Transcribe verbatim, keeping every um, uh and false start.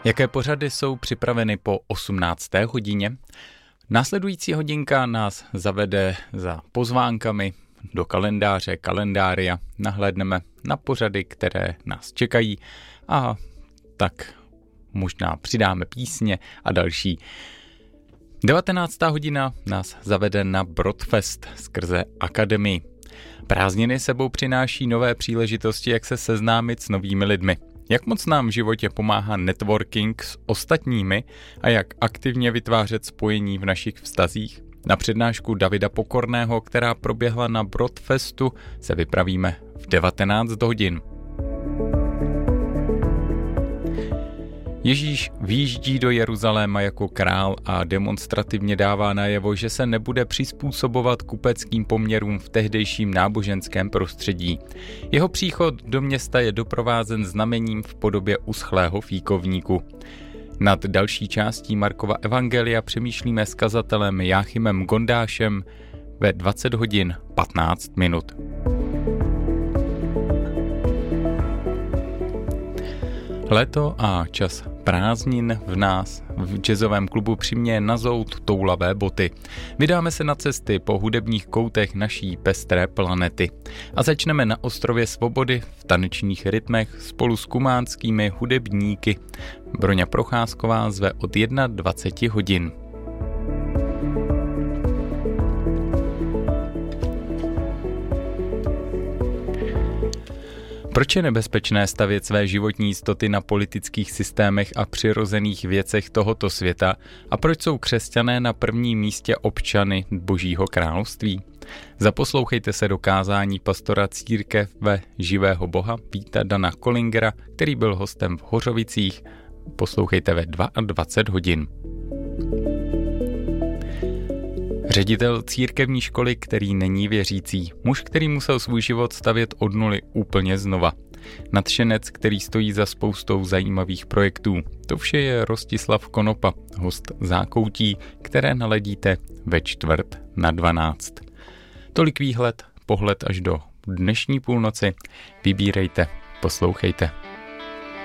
Jaké pořady jsou připraveny po osmnácté hodině? Následující hodinka nás zavede za pozvánkami do kalendáře, kalendária. Nahlédneme na pořady, které nás čekají a tak možná přidáme písně a další. devatenáctá hodina nás zavede na Brodfest skrze Akademii. Prázdniny sebou přináší nové příležitosti, jak se seznámit s novými lidmi. Jak moc nám v životě pomáhá networking s ostatními a jak aktivně vytvářet spojení v našich vztazích? Na přednášku Davida Pokorného, která proběhla na Brodfestu, se vypravíme v devatenáct hodin. Ježíš výjíždí do Jeruzaléma jako král a demonstrativně dává najevo, že se nebude přizpůsobovat kupeckým poměrům v tehdejším náboženském prostředí. Jeho příchod do města je doprovázen znamením v podobě uschlého fíkovníku. Nad další částí Markova evangelia přemýšlíme s kazatelem Jáchymem Gondášem ve dvacet hodin patnáct minut. Léto a čas prázdnin v nás v jazzovém klubu přiměje na zout toulavé boty. Vydáme se na cesty po hudebních koutech naší pestré planety. A začneme na ostrově Svobody v tanečních rytmech spolu s kumánskými hudebníky. Broňa Procházková zve od dvacet jedna hodin. Proč je nebezpečné stavět své životní jistoty na politických systémech a přirozených věcech tohoto světa a proč jsou křesťané na prvním místě občany Božího království? Zaposlouchejte se do kázání pastora církve živého Boha Víta Dana Kollingera, který byl hostem v Hořovicích. Poslouchejte ve dvacet dva hodin. Ředitel církevní školy, který není věřící, muž, který musel svůj život stavět od nuly úplně znova. Nadšenec, který stojí za spoustou zajímavých projektů. To vše je Rostislav Konopa, host Zákoutí, které naladíte ve čtvrt na dvanáct. Tolik výhled, pohled až do dnešní půlnoci. Vybírejte, poslouchejte.